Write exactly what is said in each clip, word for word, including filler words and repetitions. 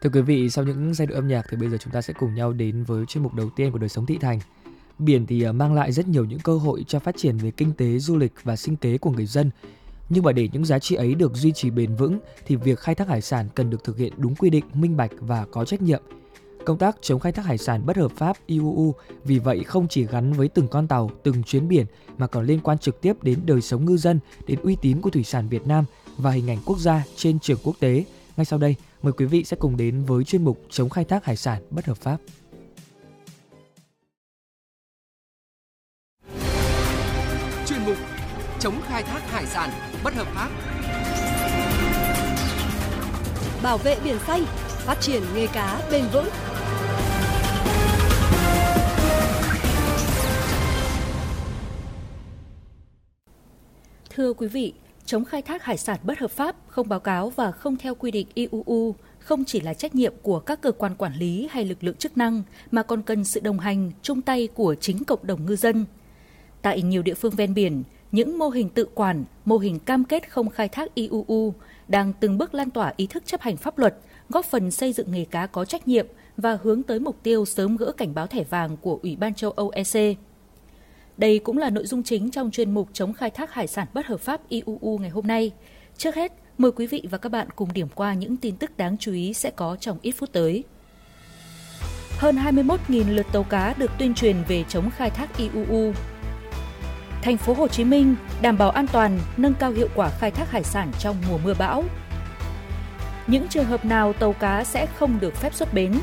Thưa quý vị, sau những giai đoạn âm nhạc thì bây giờ chúng ta sẽ cùng nhau đến với chuyên mục đầu tiên của Đời sống thị thành. Biển thì mang lại rất nhiều những cơ hội cho phát triển về kinh tế, du lịch và sinh kế của người dân. Nhưng mà để những giá trị ấy được duy trì bền vững thì việc khai thác hải sản cần được thực hiện đúng quy định, minh bạch và có trách nhiệm. Công tác chống khai thác hải sản bất hợp pháp I U U vì vậy không chỉ gắn với từng con tàu, từng chuyến biển mà còn liên quan trực tiếp đến đời sống ngư dân, đến uy tín của thủy sản Việt Nam và hình ảnh quốc gia trên trường quốc tế. Ngay sau đây, mời quý vị sẽ cùng đến với chuyên mục chống khai thác hải sản bất hợp pháp. Chuyên mục chống khai thác hải sản bất hợp pháp. Bảo vệ biển xanh, phát triển nghề cá bền vững. Thưa quý vị, chống khai thác hải sản bất hợp pháp, không báo cáo và không theo quy định I U U không chỉ là trách nhiệm của các cơ quan quản lý hay lực lượng chức năng mà còn cần sự đồng hành, chung tay của chính cộng đồng ngư dân. Tại nhiều địa phương ven biển, những mô hình tự quản, mô hình cam kết không khai thác I U U đang từng bước lan tỏa ý thức chấp hành pháp luật, góp phần xây dựng nghề cá có trách nhiệm và hướng tới mục tiêu sớm gỡ cảnh báo thẻ vàng của Ủy ban châu Âu E C. Đây cũng là nội dung chính trong chuyên mục chống khai thác hải sản bất hợp pháp I U U ngày hôm nay. Trước hết, mời quý vị và các bạn cùng điểm qua những tin tức đáng chú ý sẽ có trong ít phút tới. Hơn hai mươi mốt nghìn lượt tàu cá được tuyên truyền về chống khai thác I U U. Thành phố Hồ Chí Minh đảm bảo an toàn, nâng cao hiệu quả khai thác hải sản trong mùa mưa bão. Những trường hợp nào tàu cá sẽ không được phép xuất bến?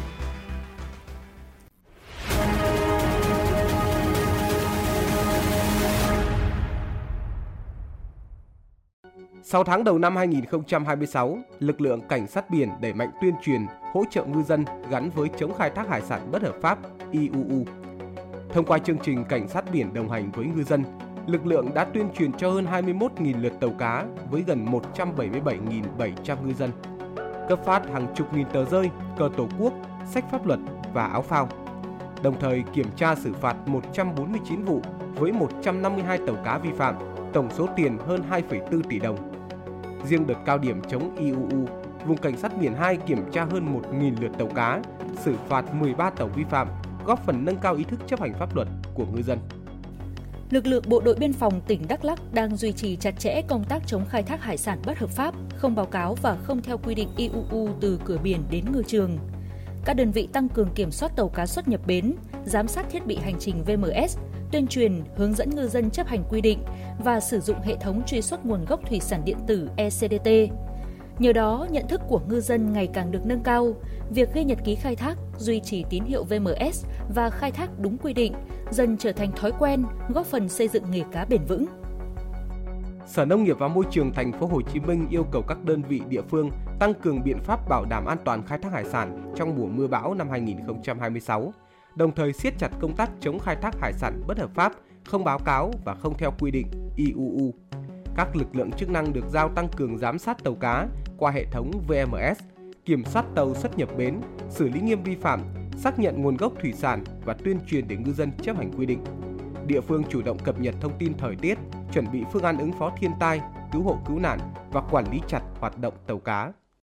Sau tháng đầu năm hai nghìn không trăm hai mươi sáu, lực lượng cảnh sát biển đẩy mạnh tuyên truyền, hỗ trợ ngư dân gắn với chống khai thác hải sản bất hợp pháp I U U. Thông qua chương trình cảnh sát biển đồng hành với ngư dân, lực lượng đã tuyên truyền cho hơn hai mươi mốt nghìn lượt tàu cá với gần một trăm bảy mươi bảy nghìn bảy trăm ngư dân, cấp phát hàng chục nghìn tờ rơi, cờ tổ quốc, sách pháp luật và áo phao. Đồng thời kiểm tra xử phạt một trăm bốn mươi chín vụ với một trăm năm mươi hai tàu cá vi phạm, tổng số tiền hơn hai phẩy bốn tỷ đồng. Riêng đợt cao điểm chống I U U, vùng cảnh sát biển hai kiểm tra hơn một nghìn lượt tàu cá, xử phạt mười ba tàu vi phạm, góp phần nâng cao ý thức chấp hành pháp luật của ngư dân. Lực lượng Bộ đội Biên phòng tỉnh Đắk Lắk đang duy trì chặt chẽ công tác chống khai thác hải sản bất hợp pháp, không báo cáo và không theo quy định I U U từ cửa biển đến ngư trường. Các đơn vị tăng cường kiểm soát tàu cá xuất nhập bến, giám sát thiết bị hành trình V M S, tuyên truyền, hướng dẫn ngư dân chấp hành quy định và sử dụng hệ thống truy xuất nguồn gốc thủy sản điện tử E C D T. Nhờ đó, nhận thức của ngư dân ngày càng được nâng cao, việc ghi nhật ký khai thác, duy trì tín hiệu V M S và khai thác đúng quy định dần trở thành thói quen, góp phần xây dựng nghề cá bền vững. Sở Nông nghiệp và Môi trường Thành phố Hồ Chí Minh yêu cầu các đơn vị địa phương tăng cường biện pháp bảo đảm an toàn khai thác hải sản trong mùa mưa bão năm hai nghìn không trăm hai mươi sáu, đồng thời siết chặt công tác chống khai thác hải sản bất hợp pháp, không báo cáo và không theo quy định I U U. Các lực lượng chức năng được giao tăng cường giám sát tàu cá qua hệ thống V M S, kiểm soát tàu xuất nhập bến, xử lý nghiêm vi phạm, xác nhận nguồn gốc thủy sản và tuyên truyền để ngư dân chấp hành quy định. Địa phương chủ động cập nhật thông tin thời tiết, chuẩn bị phương án ứng phó thiên tai, cứu hộ cứu nạn và quản lý chặt hoạt động tàu cá.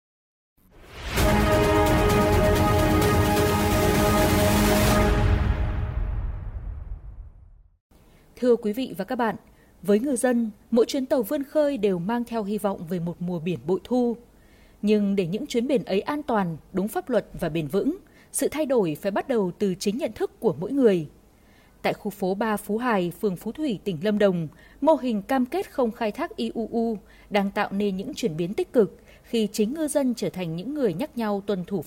Thưa quý vị và các bạn, với ngư dân, mỗi chuyến tàu vươn khơi đều mang theo hy vọng về một mùa biển bội thu. Nhưng để những chuyến biển ấy an toàn, đúng pháp luật và bền vững, sự thay đổi phải bắt đầu từ chính nhận thức của mỗi người. Tại khu phố ba Phú Hải, phường Phú Thủy, tỉnh Lâm Đồng, mô hình cam kết không khai thác I U U đang tạo nên những chuyển biến tích cực khi chính ngư dân trở thành những người nhắc nhau tuân thủ